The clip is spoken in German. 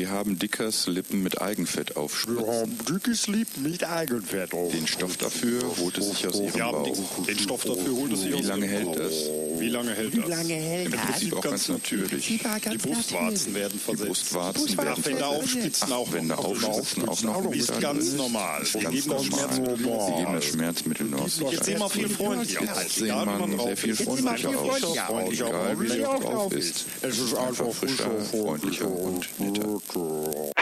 Wir haben Dickers Lippen mit Eigenfett aufspritzen. Dickes Lippen mit Eigenfett auf. Den Stoff dafür holt es sich aus ihrem Bauch. Den Stoff dafür holt es sich aus Wie lange ihrem hält das? Wie lange hält das? Im Prinzip auch ganz natürlich. Die Brustwarzen werden Die versetzt. Brustwarzen werden Nachwände aufspitzen auch Wände aufspitzen auch noch. Ist ganz normal. Ist Sie ganz geben das normal. Schmerzmittel. Sie geben das Schmerzmittel nur aus Jetzt sehen wir viel freundlicher aus. Jetzt sehen man sehr viel freundlicher aus. Egal wie sie drauf ist. Es ist Einfach frischer, freundlicher und netter.